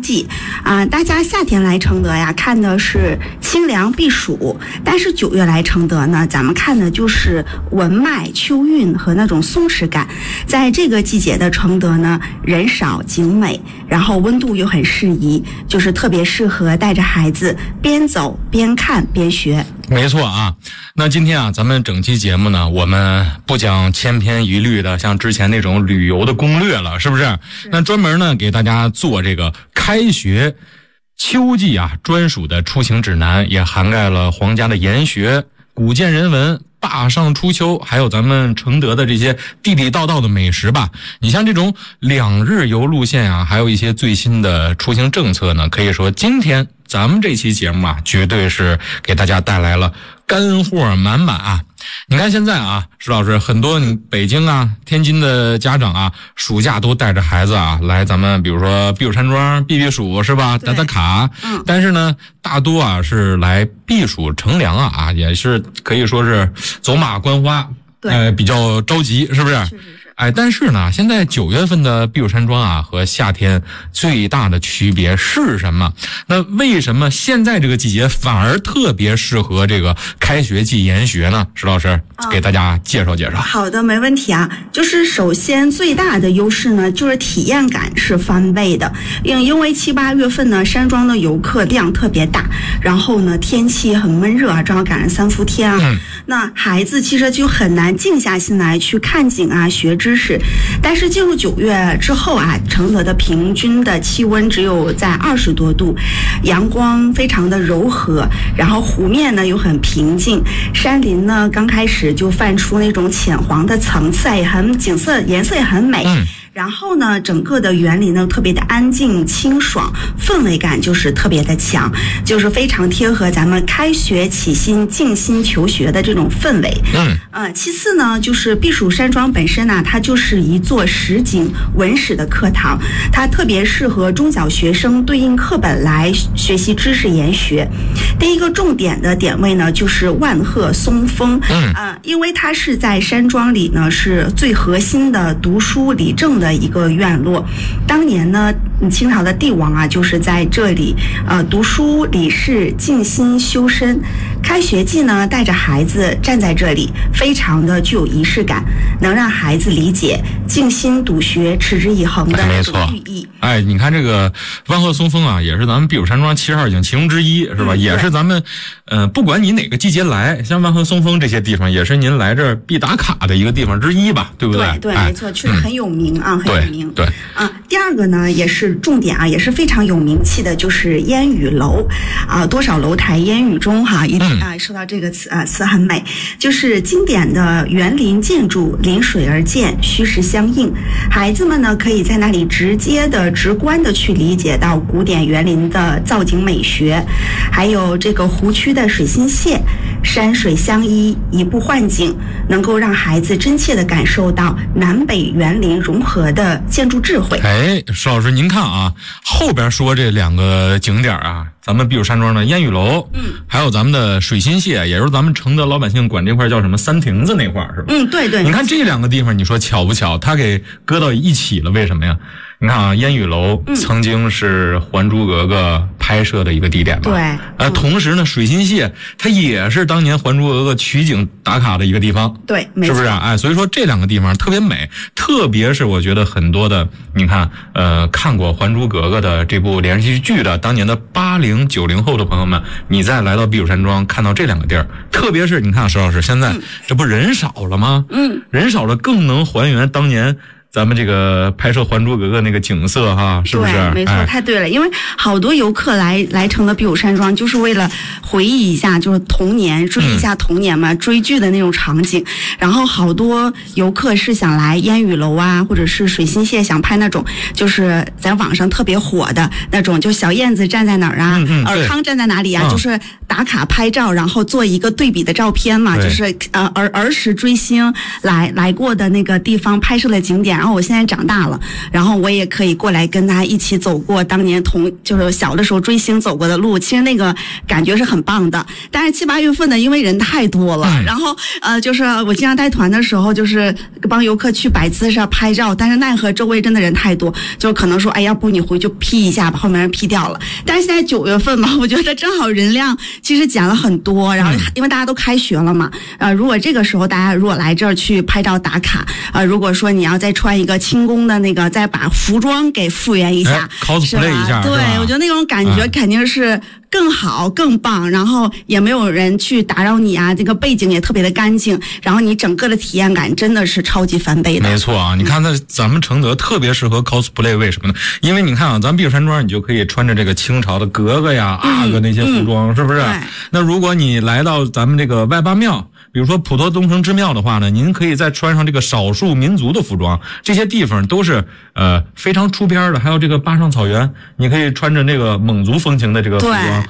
季大家夏天来承德呀，看的是清凉避暑，但是9月来承德呢，咱们看的就是文脉、秋韵和那种松弛感。在这个季节的承德呢，人少景美，然后温度又很适宜，就是特别适合带着孩子边走边看边学。 没错啊，那今天咱们整期节目呢，我们不讲千篇一律的像之前那种旅游的攻略了，是不是？那专门呢给大家做这个开学秋季专属的出行指南，也涵盖了皇家的研学、古建人文、坝上初秋，还有咱们承德的这些地地道道的美食吧。你像这种2日游路线还有一些最新的出行政策呢，可以说今天咱们这期节目绝对是给大家带来了干货满满你看现在石老师，很多你北京天津的家长暑假都带着孩子来咱们比如说避暑山庄避暑，是吧？打打卡。但是呢，大多是来避暑乘凉也是可以说是走马观花，比较着急，是不是？是。但是呢，现在9月份的避暑山庄和夏天最大的区别是什么？那为什么现在这个季节反而特别适合这个开学季研学呢？石老师给大家介绍介绍。 好的，没问题就是首先最大的优势呢，就是体验感是翻倍的。因为7、8月份呢，山庄的游客量特别大，然后呢天气很闷热，正好赶上3伏天那孩子其实就很难静下心来去看景学知识。但是进入9月之后承德的平均的气温只有在20多度，阳光非常的柔和，然后湖面呢又很平静，山林呢刚开始就泛出那种浅黄的层次也很颜色也很美。然后呢，整个的园林呢特别的安静清爽，氛围感就是特别的强，就是非常贴合咱们开学起心静心求学的这种氛围。其次呢，就是避暑山庄本身它就是一座实景文史的课堂，它特别适合中小学生对应课本来学习知识研学。第一个重点的点位呢，就是万壑松风。因为它是在山庄里呢，是最核心的读书理政的一个院落。当年呢，清朝的帝王就是在这里读书理事静心修身。开学季呢，带着孩子站在这里，非常的具有仪式感，能让孩子理解静心读学持之以恒的这种寓意。 你看这个万壑松风也是咱们避暑山庄72景其中之一，是吧？也是咱们不管你哪个季节来，像万壑松风这些地方也是您来这儿必打卡的一个地方之一吧，对不对？ 对，没错，确实很有名很有名。 对。 第二个呢，也是重点也是非常有名气的，就是烟雨楼多少楼台烟雨中一定说到这个词很美，就是经典的园林建筑临水而建，虚实相应。孩子们呢可以在那里直观的去理解到古典园林的造景美学，还有这个湖区的水心榭，山水相依，移步换景，能够让孩子真切的感受到南北园林融合的建筑智慧。 石老师您看后边说这2个景点咱们避暑山庄的烟雨楼，还有咱们的水心榭，也就是咱们承德老百姓管这块叫什么三亭子那块是吧？ 对。 你看这2个地方，你说巧不巧？它给搁到一起了，为什么呀？你看烟雨楼曾经是《还珠格格》拍摄的一个地点吧？ 对。 同时呢，水心榭它也是当年《还珠格格》取景打卡的一个地方。 对，没错。 是不是所以说这2个地方特别美，特别是我觉得很多的，你看看过《还珠格格》的这部连续剧的当年的80、90后的朋友们，你再来到避暑山庄看到这2个地儿，特别是你看石老师现在这不人少了吗？人少了更能还原当年咱们这个拍摄《还珠格格》那个景色是不是？ 对，没错，太对了。因为好多游客来承德避暑山庄，就是为了回忆一下，就是童年，追一下童年嘛，追剧的那种场景。然后好多游客是想来烟雨楼或者是水心榭，想拍那种就是在网上特别火的那种，就小燕子站在哪儿尔康站在哪里就是打卡拍照，然后做一个对比的照片嘛，就是儿时追星来过的那个地方拍摄的景点。 后我现在长大了，然后我也可以过来跟他一起走过当年就是小的时候追星走过的路，其实那个感觉是很棒的。但是7、8月份呢，因为人太多了，然后就是我经常带团的时候，就是帮游客去摆姿势拍照，但是奈何周围真的人太多，就可能说哎，要不你回去 P 一下，把后面人 P 掉了。但是现在9月份嘛，我觉得正好人量其实减了很多，然后因为大家都开学了嘛，如果这个时候大家如果来这儿去拍照打卡，如果说你要再穿一个轻功的那个，再把服装给复原一下 ，cosplay 一下， 对，我觉得那种感觉肯定是更好更棒，然后也没有人去打扰你啊，这个背景也特别的干净，然后你整个的体验感真的是超级翻倍的。 没错啊，你看咱们承德特别适合 cosplay， 为什么呢？因为你看啊，咱碧山庄你就可以穿着这个清朝的格格呀、阿哥那些服装，是不是？那如果你来到咱们这个外八庙，比如说普陀东城之庙的话呢，您可以再穿上这个少数民族的服装，这些地方都是非常出边的。还有这个坝上草原，你可以穿着那个蒙族风情的这个服装。